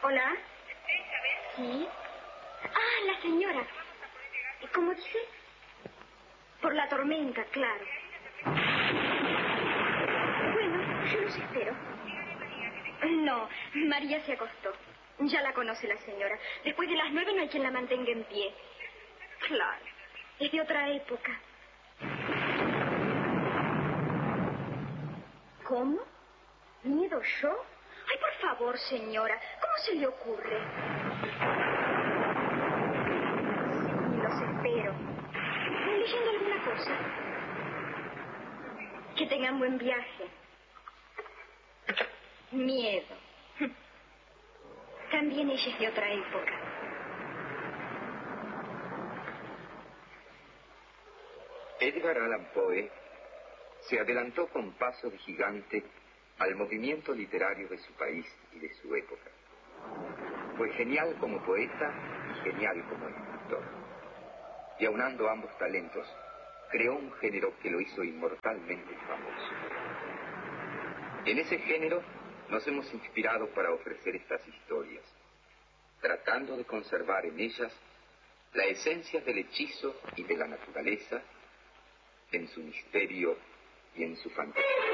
Hola. Sí. Ah, la señora. ¿Cómo dice? Por la tormenta, claro. Bueno, yo los espero. No, María se acostó. Ya la conoce la señora. Después de las 9 no hay quien la mantenga en pie. Claro, es de otra época. ¿Cómo? ¿Miedo yo? Ay, por favor, señora, ¿cómo se le ocurre? Sí, los espero. ¿Leyendo alguna cosa? Que tengan buen viaje. Miedo. También ella es de otra época. Edgar Allan Poe se adelantó con paso de gigante al movimiento literario de su país y de su época. Fue genial como poeta y genial como escritor. Y aunando ambos talentos, creó un género que lo hizo inmortalmente famoso. En ese género nos hemos inspirado para ofrecer estas historias, tratando de conservar en ellas la esencia del hechizo y de la naturaleza, en su misterio y en su fantasía.